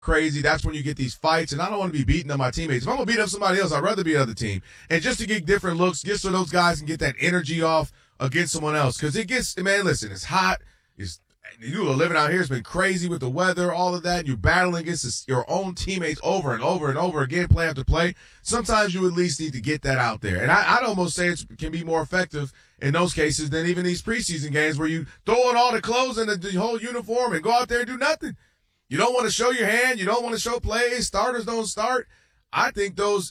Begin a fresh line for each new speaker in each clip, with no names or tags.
crazy. That's when you get these fights, and I don't want to be beating up my teammates. If I'm going to beat up somebody else, I'd rather be the other team. And just to get different looks, just so those guys can get that energy off against someone else. Because it gets, man, listen, it's hot. You are living out here. It's been crazy with the weather, all of that. You're battling against your own teammates over and over and over again, play after play. Sometimes you at least need to get that out there. And I'd almost say it can be more effective in those cases than even these preseason games where you throw in all the clothes and the whole uniform and go out there and do nothing. You don't want to show your hand. You don't want to show plays. Starters don't start. I think those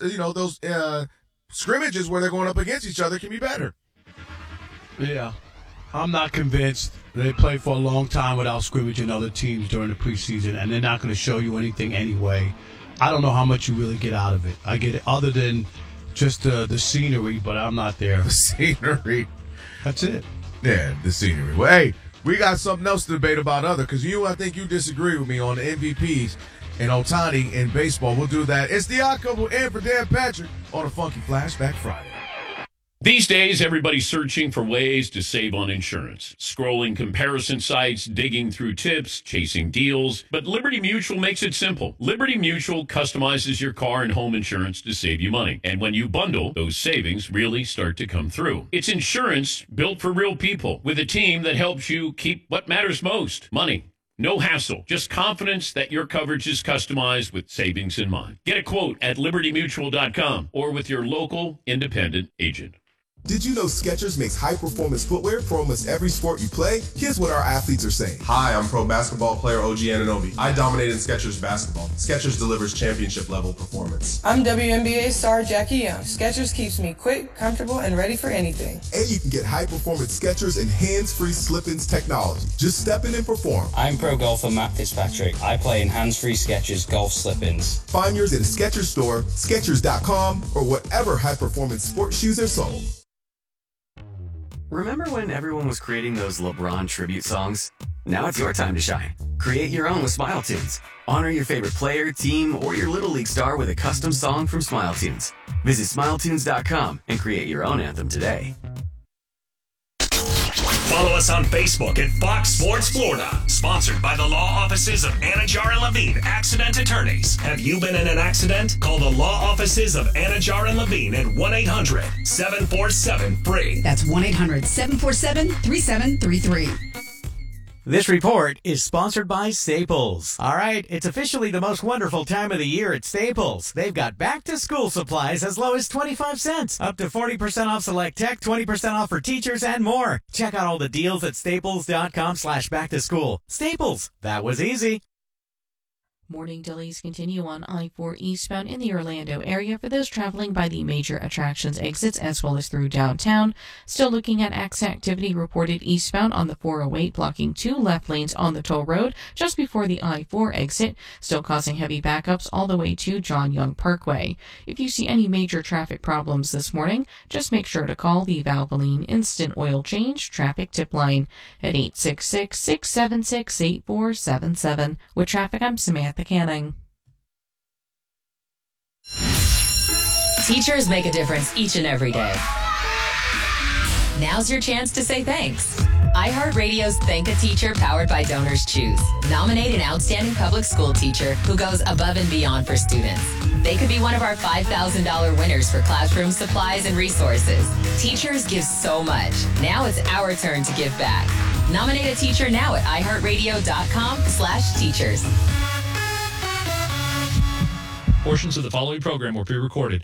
scrimmages where they're going up against each other can be better.
Yeah. I'm not convinced. They play for a long time without scrimmaging other teams during the preseason, and they're not going to show you anything anyway. I don't know how much you really get out of it. I get it other than just the scenery, but I'm not there.
The scenery.
That's it.
Yeah, the scenery. Well, hey, we got something else to debate about because I think you disagree with me on the MVPs and Ohtani in baseball. We'll do that. It's the Odd Couple in for Dan Patrick on a Funky Flashback Friday.
These days, everybody's searching for ways to save on insurance. Scrolling comparison sites, digging through tips, chasing deals. But Liberty Mutual makes it simple. Liberty Mutual customizes your car and home insurance to save you money. And when you bundle, those savings really start to come through. It's insurance built for real people with a team that helps you keep what matters most, money. No hassle, just confidence that your coverage is customized with savings in mind. Get a quote at libertymutual.com or with your local independent agent.
Did you know Skechers makes high-performance footwear for almost every sport you play? Here's what our athletes are saying.
Hi, I'm pro basketball player OG Anunoby. I dominated Skechers basketball. Skechers delivers championship-level performance.
I'm WNBA star Jackie Young. Skechers keeps me quick, comfortable, and ready for anything.
And you can get high-performance Skechers and hands-free slip-ins technology. Just step in and perform.
I'm pro golfer Matt Fitzpatrick. I play in hands-free Skechers golf slip-ins.
Find yours at a Skechers store, Skechers.com, or whatever high-performance sports shoes are sold.
Remember when everyone was creating those LeBron tribute songs? Now it's your time to shine. Create your own with Smile Tunes. Honor your favorite player, team, or your Little League star with a custom song from Smile Tunes. Visit SmileTunes.com and create your own anthem today.
Follow us on Facebook at Fox Sports Florida. Sponsored by the law offices of Anajar and Levine, accident attorneys. Have you been in an accident? Call the law offices of Anajar and Levine at 1-800-747-FREE.
That's 1-800-747-3733.
This report is sponsored by Staples. All right, it's officially the most wonderful time of the year at Staples. They've got back-to-school supplies as low as 25 cents, up to 40% off select tech, 20% off for teachers, and more. Check out all the deals at staples.com/back-to-school. Staples, that was easy.
Morning delays continue on I-4 eastbound in the Orlando area for those traveling by the major attractions exits as well as through downtown. Still looking at activity reported eastbound on the 408, blocking 2 left lanes on the toll road just before the I-4 exit, still causing heavy backups all the way to John Young Parkway. If you see any major traffic problems this morning, just make sure to call the Valvoline Instant Oil Change Traffic Tip Line at 866-676-8477. With traffic, I'm Samantha Canning.
Teachers make a difference each and every day. Now's your chance to say thanks. iHeartRadio's Thank a Teacher powered by Donors Choose. Nominate an outstanding public school teacher who goes above and beyond for students. They could be one of our $5,000 winners for classroom supplies and resources. Teachers give so much. Now it's our turn to give back. Nominate a teacher now at iHeartRadio.com/teachers.
Portions of the following program were pre-recorded.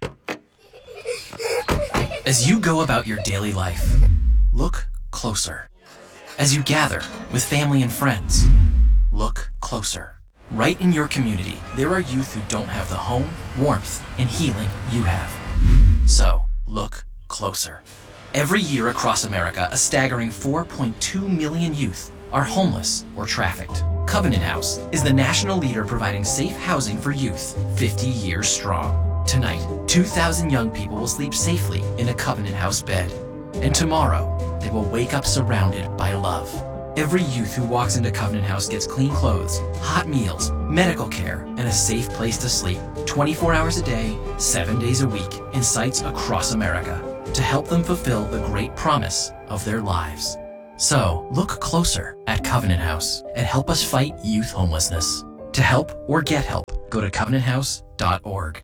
As you go about your daily life, look closer. As you gather with family and friends, look closer. Right in your community, there are youth who don't have the home, warmth, and healing you have. So, look closer. Every year across America, a staggering 4.2 million youth are homeless or trafficked. Covenant House is the national leader providing safe housing for youth, 50 years strong. Tonight, 2,000 young people will sleep safely in a Covenant House bed. And tomorrow, they will wake up surrounded by love. Every youth who walks into Covenant House gets clean clothes, hot meals, medical care, and a safe place to sleep 24 hours a day, 7 days a week in sites across America to help them fulfill the great promise of their lives. So, look closer at Covenant House and help us fight youth homelessness. To help or get help, go to covenanthouse.org.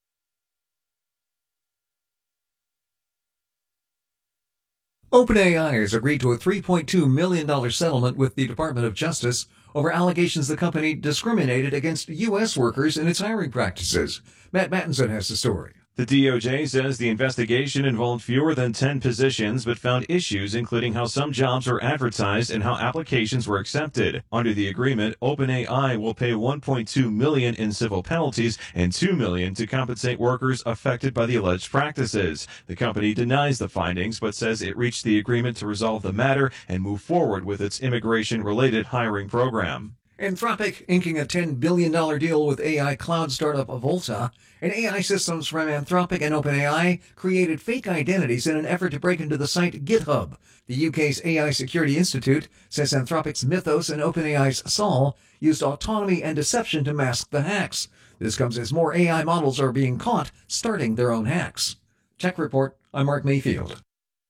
OpenAI has agreed to a $3.2 million settlement with the Department of Justice over allegations the company discriminated against U.S. workers in its hiring practices. Matt Mattinson has the story.
The DOJ says the investigation involved fewer than 10 positions, but found issues including how some jobs were advertised and how applications were accepted. Under the agreement, OpenAI will pay $1.2 million in civil penalties and $2 million to compensate workers affected by the alleged practices. The company denies the findings, but says it reached the agreement to resolve the matter and move forward with its immigration-related hiring program.
Anthropic inking a $10 billion deal with AI cloud startup Volta, and AI systems from Anthropic and OpenAI created fake identities in an effort to break into the site GitHub. The UK's AI Security Institute says Anthropic's Mythos and OpenAI's Sol used autonomy and deception to mask the hacks. This comes as more AI models are being caught starting their own hacks. Tech Report, I'm Mark Mayfield.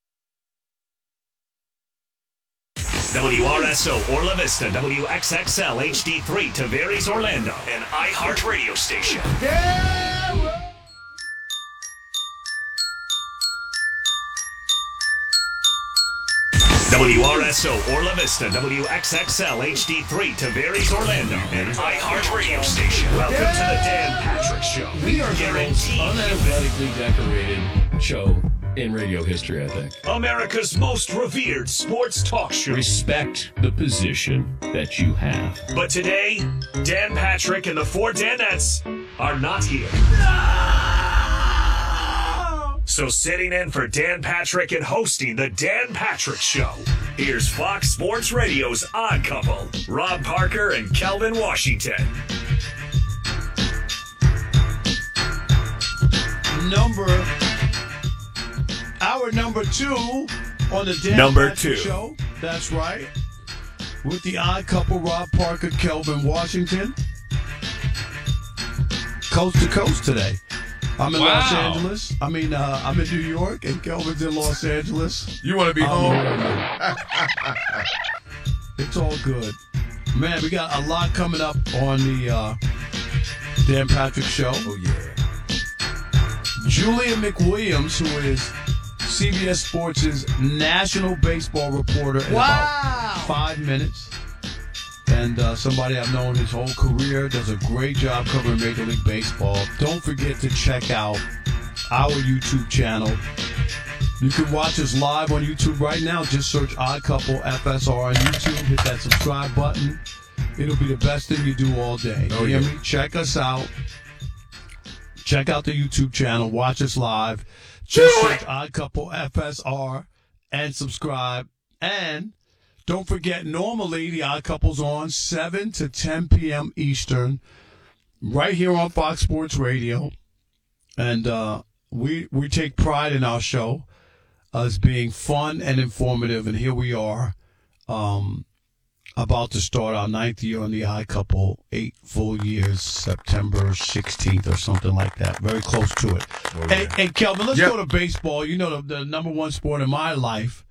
WRSO Orla Vista, WXXL HD3 Tavares Orlando, an iHeart radio station. WRSO Orla Vista, WXXL HD3 Tavares Orlando, an iHeart radio station. Welcome to the Dan Patrick Show.
We are guaranteed unathletically decorated show in radio history, I think.
America's most revered sports talk show.
Respect the position that you have.
But today, Dan Patrick and the four Danettes are not here. So sitting in for Dan Patrick and hosting the Dan Patrick Show, here's Fox Sports Radio's Odd Couple, Rob Parker and Kelvin Washington.
Hour number 2 on the Dan
Number
Patrick
2
Show. That's right. With the Odd Couple, Rob Parker, Kelvin Washington. Coast to coast today. I'm in Los Angeles. I'm in New York, and Kelvin's in Los Angeles.
You want to be home?
It's all good. Man, we got a lot coming up on the Dan Patrick Show.
Oh, yeah.
Julia McWilliams, who is CBS Sports' national baseball reporter in about 5 minutes. And somebody I've known his whole career, does a great job covering Major League Baseball. Don't forget to check out our YouTube channel. You can watch us live on YouTube right now. Just search Odd Couple FSR on YouTube. Hit that subscribe button. It'll be the best thing you do all day.
Oh,
you
yeah.
hear me? Check us out. Check out the YouTube channel. Watch us live. Just search Odd Couple FSR and subscribe. And don't forget, normally the Odd Couple's on 7 to 10 p.m. Eastern, right here on Fox Sports Radio. And we take pride in our show as being fun and informative. And here we are, about to start our 9th year on the Odd Couple, 8 full years, September 16th or something like that. Very close to it.
Oh, yeah.
Hey, Kelvin, let's go to baseball. You know the number one sport in my life.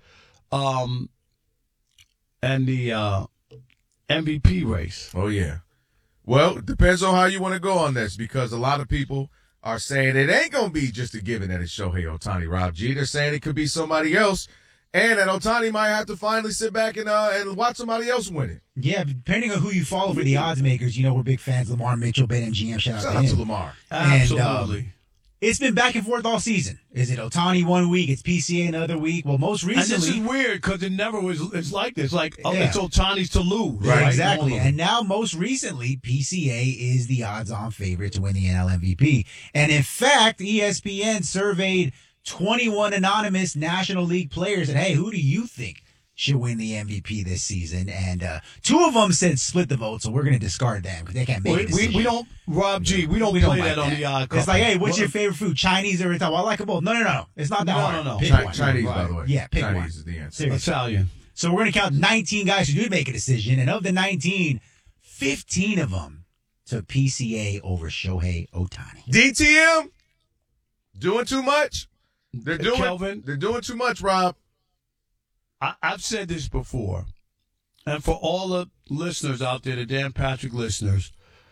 And the MVP race.
Oh, yeah. Well, it depends on how you want to go on this, because a lot of people are saying it ain't going to be just a given that it's Shohei Ohtani, Rob G. They're saying it could be somebody else, and that Ohtani might have to finally sit back and watch somebody else win it.
Yeah, depending on who you follow for the odds makers, you know we're big fans of Lamar Mitchell, BetMGM. Shout out to
Lamar.
Absolutely.
And, it's been back and forth all season. Is it Ohtani one week? It's PCA another week. Well, most recently...
And this is weird because it never was. It's like this. Like, it's Ohtani's to lose.
Right, exactly. And now, most recently, PCA is the odds-on favorite to win the NL MVP. And in fact, ESPN surveyed 21 anonymous National League players. And hey, who do you think should win the MVP this season? And 2 of them said split the vote, so we're going to discard them because they can't make it.
We don't, Rob G, we don't play that on the Odd Couple.
It's like, hey, what's your favorite food? Chinese or Italian? Well, I like them both. No. It's not that hard.
No.
Pick one.
Chinese, by the way.
Yeah, pick
Chinese
one.
is the answer.
Seriously.
Italian.
So we're going to count 19 guys who did make a decision, and of the 19, 15 of them took PCA over Shohei Ohtani.
DTM? Doing too much? They're
Kelvin,
doing too much, Rob.
I've said this before, and for all the listeners out there, the Dan Patrick listeners,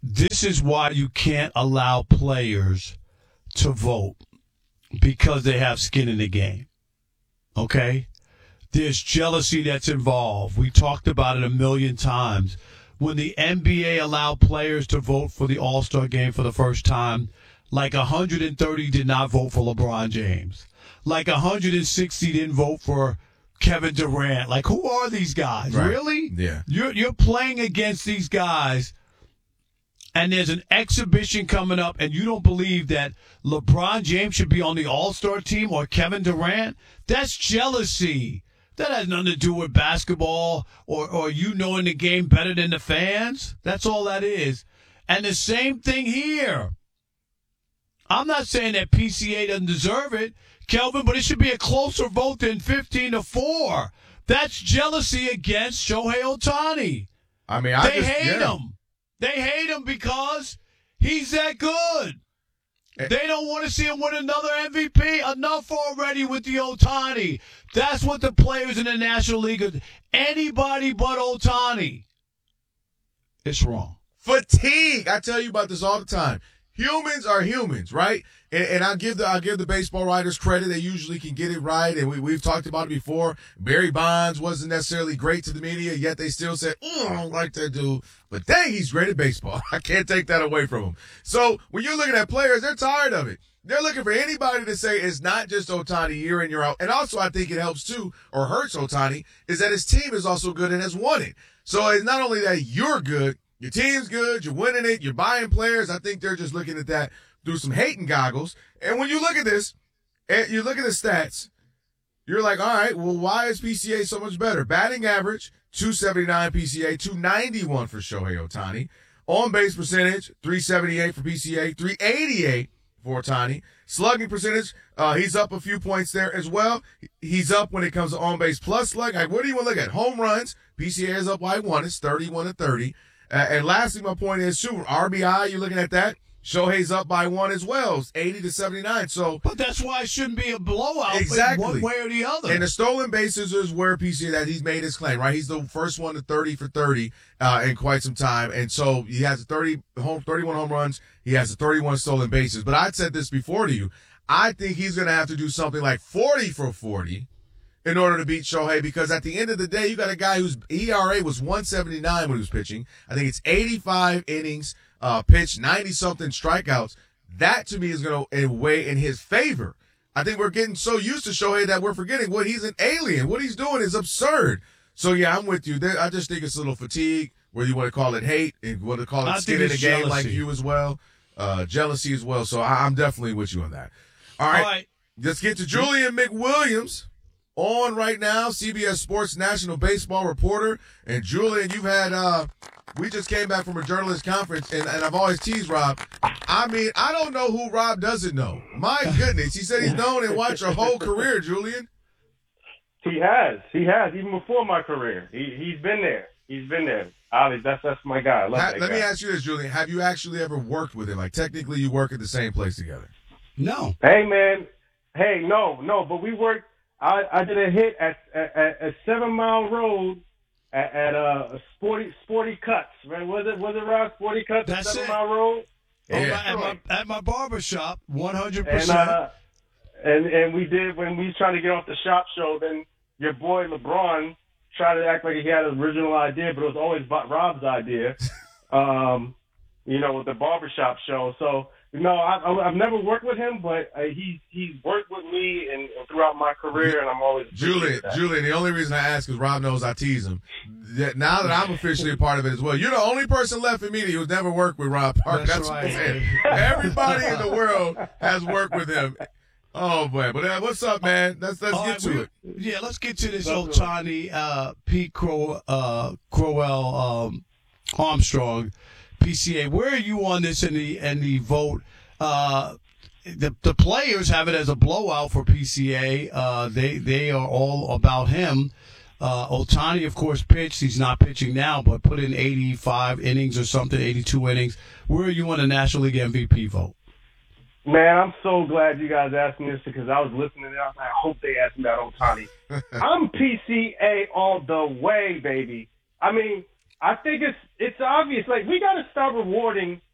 this is why you can't allow players to vote, because they have skin in the game. Okay? There's jealousy that's involved. We talked about it a million times. When the NBA allowed players to vote for the All-Star game for the first time, like 130 did not vote for LeBron James. Like 160 didn't vote for Kevin Durant. Like, who are these guys?
Right.
Really?
Yeah.
You're playing against these guys, and there's an exhibition coming up, and you don't believe that LeBron James should be on the All-Star team or Kevin Durant? That's jealousy. That has nothing to do with basketball or you knowing the game better than the fans. That's all that is. And the same thing here. I'm not saying that PCA doesn't deserve it, Kelvin, but it should be a closer vote than 15-4. That's jealousy against Shohei Ohtani.
I mean,
They hate him. They hate him because he's that good. They don't want to see him win another MVP. Enough already with the Ohtani. That's what the players in the National League are. Anybody but Ohtani. It's wrong.
Fatigue. I tell you about this all the time. Humans are humans, right? And I'll give the baseball writers credit. They usually can get it right. And we've talked about it before. Barry Bonds wasn't necessarily great to the media, yet they still said, I don't like that dude. But dang, he's great at baseball. I can't take that away from him. So when you're looking at players, they're tired of it. They're looking for anybody to say it's not just Ohtani year in, year out. And also I think it helps too, or hurts Ohtani, is that his team is also good and has won it. So it's not only that you're good, your team's good, you're winning it, you're buying players. I think they're just looking at that through some hating goggles. And when you look at this, and you look at the stats, you're like, all right, well, why is PCA so much better? Batting average, 279 PCA, 291 for Shohei Ohtani. On-base percentage, 378 for PCA, 388 for Ohtani. Slugging percentage, he's up a few points there as well. He's up when it comes to on-base plus slug. Like, what do you want to look at? Home runs, PCA is up by 1. It's 31-30. And lastly, my point is, too, RBI, you're looking at that. Shohei's up by 1 as well. It's 80-79. So,
but that's why it shouldn't be a blowout.
Exactly.
One way or the other.
And the stolen bases is where PCA that he's made his claim, right? He's the first one to 30 for 30 in quite some time. And so he has 31 home runs. He has 31 stolen bases. But I said this before to you. I think he's going to have to do something like 40 for 40 in order to beat Shohei, because at the end of the day, you got a guy whose ERA was 179 when he was pitching. I think it's 85 innings pitched, 90-something strikeouts. That, to me, is going to weigh in his favor. I think we're getting so used to Shohei that we're forgetting what he's an alien. What he's doing is absurd. So, yeah, I'm with you. I just think it's a little fatigue, whether you want to call it hate and want to call it skin in the game like you as well, jealousy as well. So I'm definitely with you on that. All right. Let's get to Julian McWilliams. On right now, CBS Sports national baseball reporter. And Julian, you've had, we just came back from a journalist conference, and I've always teased Rob. I mean, I don't know who Rob doesn't know. My goodness. He said he's known and watched your whole career, Julian.
He has, even before my career. He's been there. He's been there. Obviously, that's my guy. I love that guy.
Let me ask you this, Julian. Have you actually ever worked with him? Like, technically, you work at the same place together.
No.
Hey, man. Hey, no, but we worked. I did a hit at 7 Mile Road at Sporty Cuts, right? Was it Rob? Sporty Cuts at 7 Mile Road?
At my barber shop, 100%.
And we did, when we was trying to get off the shop show, then your boy LeBron tried to act like he had an original idea, but it was always Rob's idea, with the barbershop show. So, no, I've never worked with him, but he's worked with me and throughout my career, and I'm always
Julian, the only reason I ask is Rob knows I tease him. Now that I'm officially a part of it as well, you're the only person left in media who's never worked with Rob Park. That's right. What I'm saying. Everybody in the world has worked with him. Oh, boy. But what's up, man? Let's get to it.
Yeah, let's get to this Ohtani, Pete Crowell, Armstrong, PCA. Where are you on this in the vote? The players have it as a blowout for PCA. They are all about him. Ohtani, of course, pitched. He's not pitching now, but put in 85 innings or something, 82 innings. Where are you on the National League MVP vote?
Man, I'm so glad you guys asked me this, because I was listening and I hope they asked me about Ohtani. I'm PCA all the way, baby. I mean, I think it's obvious. Like, we got to start rewarding